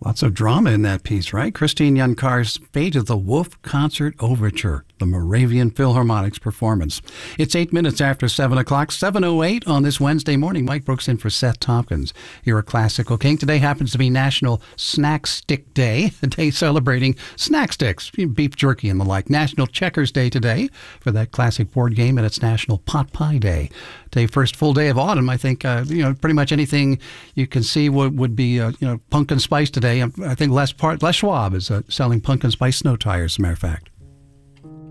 Lots of drama in that piece, right? Christine Young-Carr's Fate of the Wolf Concert Overture, the Moravian Philharmonic's performance. It's 8 minutes after 7 o'clock, 7:08 on this Wednesday morning. Mike Brooks in for Seth Tompkins. You're a Classical King. Today happens to be National Snack Stick Day, a day celebrating snack sticks, beef jerky and the like. National Checkers Day today for that classic board game, and it's National Pot Pie Day. Today, first full day of autumn. I think, pretty much anything you can see would be, pumpkin spice today. I think Les Schwab is selling pumpkin spice snow tires, as a matter of fact.